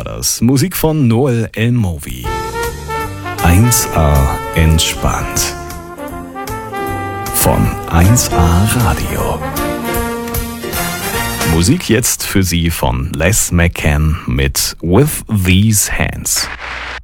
das. Musik von Noel Elmovi. 1A entspannt. Von 1A Radio. Musik jetzt für Sie von Les McCann mit With These Hands.